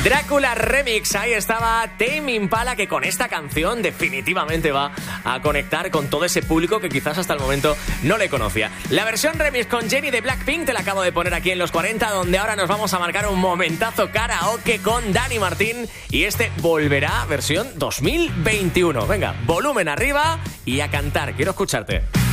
Drácula Remix, ahí estaba Tame Impala, que con esta canción definitivamente va a conectar con todo ese público que quizás hasta el momento no le conocía. La versión remix con Jennie de Blackpink te la acabo de poner aquí en los 40, donde ahora nos vamos a marcar un momentazo karaoke con Dani Martín, y este volverá versión 2021. Venga, volumen arriba y a cantar, quiero escucharte.